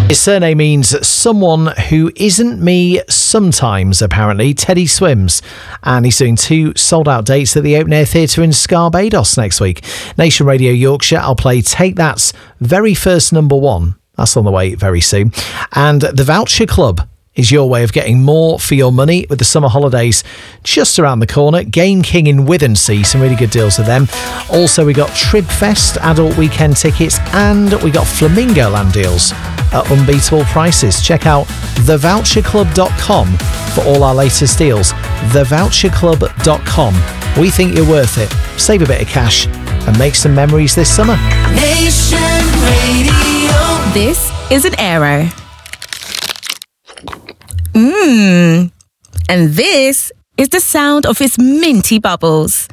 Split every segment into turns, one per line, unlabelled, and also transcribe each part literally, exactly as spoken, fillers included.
His surname means someone who isn't me sometimes, apparently. Teddy Swims. And he's doing two sold-out dates at the Open Air Theatre in Scarbados next week. Nation Radio Yorkshire, I'll play Take That's very first number one. That's on the way very soon. And the Voucher Club is your way of getting more for your money with the summer holidays just around the corner. Game King in Withensea, some really good deals with them. Also, we got Tribfest adult weekend tickets, and we got Flamingo Land deals at unbeatable prices. Check out the voucher club dot com for all our latest deals. the voucher club dot com. We think you're worth it. Save a bit of cash and make some memories this summer.
Nation Radio.
This is an Aero. Mmm. And this is the sound of its minty bubbles.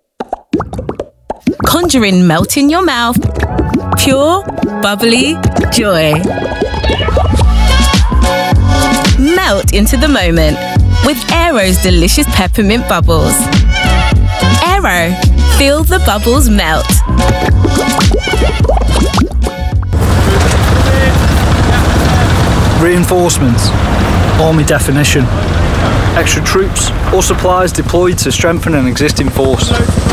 Conjuring melt in your mouth. Pure, bubbly joy. Melt into the moment with Aero's delicious peppermint bubbles. Aero, feel the bubbles melt.
Reinforcements. Army definition. Extra troops or supplies deployed to strengthen an existing force.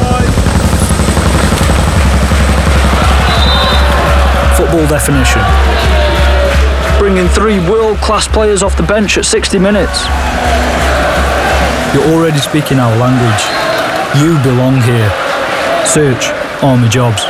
Football definition. Bringing three world-class players off the bench at sixty minutes. You're already speaking our language. You belong here. Search Army Jobs.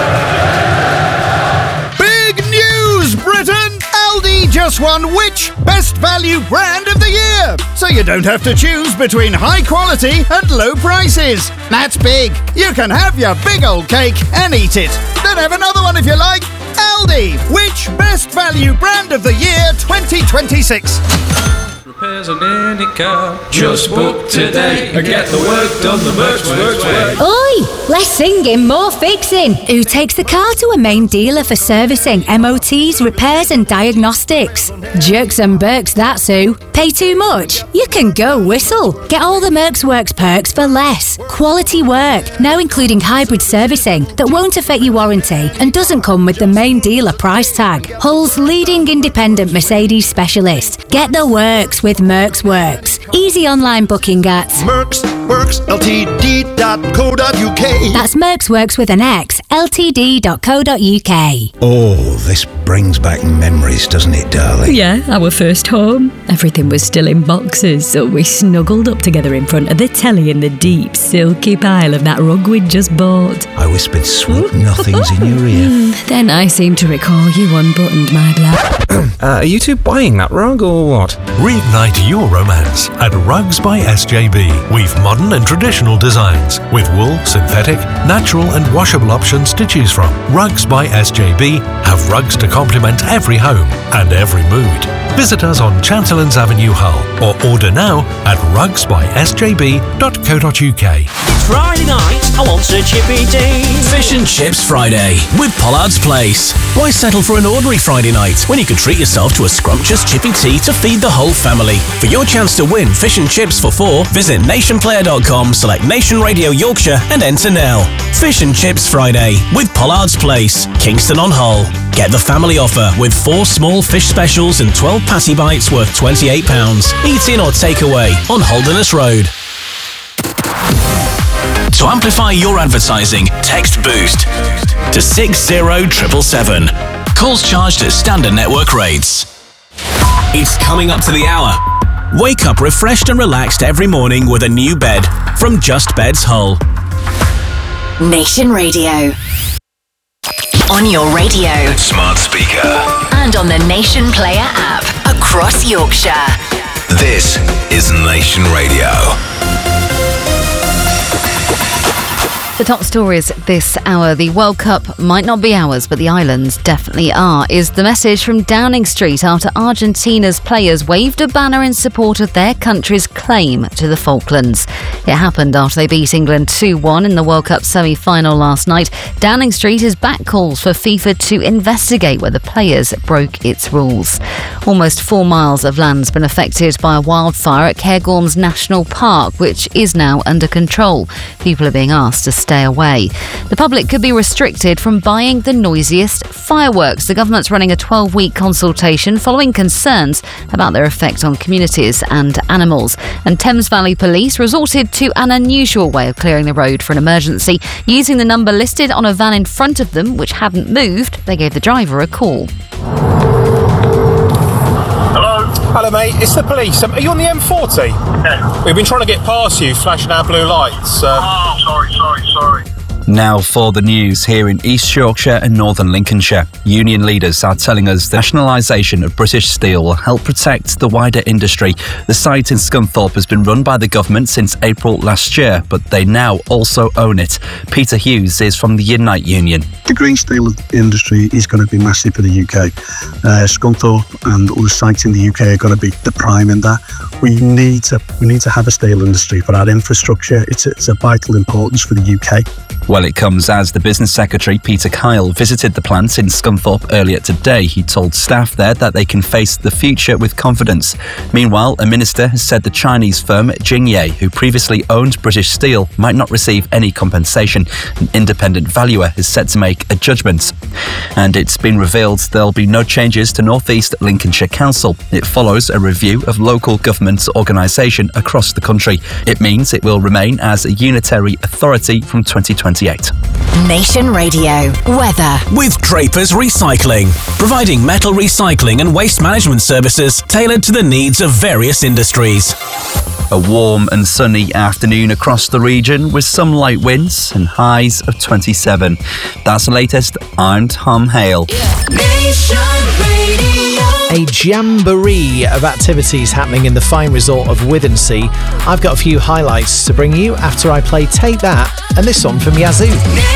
Big news, Britain! Aldi just won which Best Value Brand of the Year? So you don't have to choose between high quality and low prices. That's big. You can have your big old cake and eat it. Then have another one if you like. Aldi, which Best Value Brand of the Year twenty twenty-six?
Repairs on any car. Just book today and get the work done the Mercs Works way.
Oi! Less singing, more fixing. Who takes the car to a main dealer for servicing, M O Ts, repairs and diagnostics? Jerks and Berks, that's who. Pay too much? You can go whistle. Get all the Mercs Works perks for less. Quality work, now including hybrid servicing that won't affect your warranty and doesn't come with the main dealer price tag. Hull's leading independent Mercedes specialist. Get the works with Mercs Works. Easy online booking at
Mercs Works L T D dot co dot U K.
That's Mercs Works with an X, L T D dot co dot U K.
Oh, this brings back memories, doesn't it, darling?
Yeah, our first home. Everything was still in boxes, so we snuggled up together in front of the telly in the deep, silky pile of that rug we'd just bought.
I whispered sweet nothings in your ear.
Then I seem to recall you unbuttoned my blouse.
uh, are you two buying that rug or what?
Reignite your romance at Rugs by S J B. We've modern and traditional designs with wool, synthetic, natural and washable options to choose from. Rugs by S J B have rugs to complement every home and every mood. Visit us on Chanterlands Avenue, Hull, or order now at rugs by s j b dot co dot u k.
It's Friday night, I want a chippy tea.
Fish and Chips Friday with Pollard's Place. Why settle for an ordinary Friday night when you could treat yourself to a scrumptious chippy tea to feed the whole family? For your chance to win fish and chips for four, visit nation player dot com, select Nation Radio Yorkshire and enter now. Fish and Chips Friday with Pollard's Place, Kingston on Hull. Get the family offer with four small fish specials and twelve patty bites worth twenty-eight pounds. Eat in or take away on Holderness Road. To amplify your advertising, text BOOST to six zero seven seven seven. Calls charged at standard network rates. It's coming up to the hour. Wake up refreshed and relaxed every morning with a new bed from Just Beds Hull.
Nation Radio. On your radio,
smart speaker,
and on the Nation Player app across Yorkshire.
This is Nation Radio.
The top stories this hour. The World Cup might not be ours, but the islands definitely are, is the message from Downing Street after Argentina's players waved a banner in support of their country's claim to the Falklands. It happened after they beat England two one in the World Cup semi-final last night. Downing Street has backed calls for FIFA to investigate whether players broke its rules. Almost four miles of land's been affected by a wildfire at Cairngorms National Park, which is now under control. People are being asked to stay stay away. The public could be restricted from buying the noisiest fireworks. The government's running a twelve-week consultation following concerns about their effect on communities and animals. And Thames Valley Police resorted to an unusual way of clearing the road for an emergency. Using the number listed on a van in front of them, which hadn't moved, they gave the driver a call.
Hello, mate. It's the police. Um, are you on the M forty?
Yeah.
We've been trying to get past you, flashing our blue lights. Uh...
Oh, sorry, sorry, sorry.
Now for the news here in East Yorkshire and Northern Lincolnshire. Union leaders are telling us the nationalisation of British Steel will help protect the wider industry. The site in Scunthorpe has been run by the government since April last year, but they now also own it. Peter Hughes is from the Unite Union.
The green steel industry is going to be massive for the U K. Uh, Scunthorpe and other sites in the U K are going to be the prime in that. We need to we need to have a steel industry for our infrastructure. It's a, it's a vital importance for the U K.
Well, it comes as the Business Secretary, Peter Kyle, visited the plant in Scunthorpe earlier today. He told staff there that they can face the future with confidence. Meanwhile, a minister has said the Chinese firm Jingye, who previously owned British Steel, might not receive any compensation. An independent valuer is set to make a judgment. And it's been revealed there'll be no changes to North East Lincolnshire Council. It follows a review of local government organisation across the country. It means it will remain as a unitary authority from twenty twenty-eight.
Nation Radio weather
with Drapers Recycling, providing metal recycling and waste management services tailored to the needs of various industries.
A warm and sunny afternoon across the region with some light winds and highs of twenty-seven. That's the latest. I'm Tom Hale.
Nation Radio.
A jamboree of activities happening in the fine resort of Withensea. I've got a few highlights to bring you after I play Take That and this one from Yazoo.